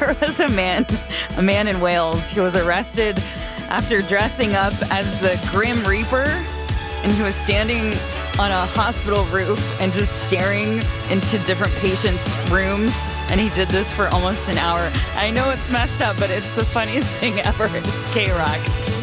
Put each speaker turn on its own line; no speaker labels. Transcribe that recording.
There was a man in Wales who was arrested after dressing up as the Grim Reaper, and he was standing on a hospital roof and just staring into different patients' rooms, and he did this for almost an hour. I know it's messed up, but it's the funniest thing ever. It's K-Rock.